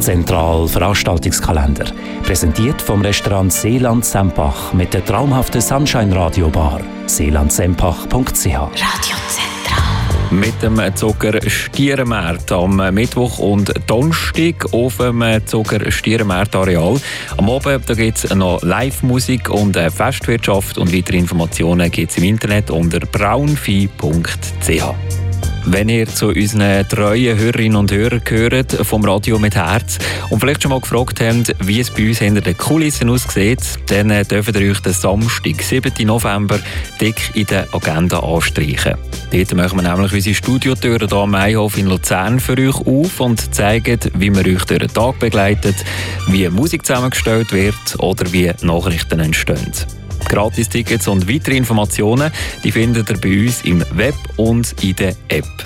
Radiozentral Veranstaltungskalender. Präsentiert vom Restaurant Seeland Sempach mit der traumhaften Sunshine Radio Bar. seelandsempach.ch. Radiozentral. Mit dem Zucker Stierenmarkt am Mittwoch und Donnerstag auf dem Zucker Stierenmarkt Areal. Am Abend gibt es noch Live-Musik und Festwirtschaft, und weitere Informationen gibt es im Internet unter braunvieh.ch. Wenn ihr zu unseren treuen Hörerinnen und Hörern gehört vom Radio mit Herz und vielleicht schon mal gefragt habt, wie es bei uns hinter den Kulissen aussieht, dann dürft ihr euch den Samstag, 7. November, dick in der Agenda anstreichen. Dort machen wir nämlich unsere Studiotüren hier am Maihof in Luzern für euch auf und zeigen, wie wir euch durch den Tag begleitet, wie Musik zusammengestellt wird oder wie Nachrichten entstehen. Gratis-Tickets und weitere Informationen die findet ihr bei uns im Web und in der App.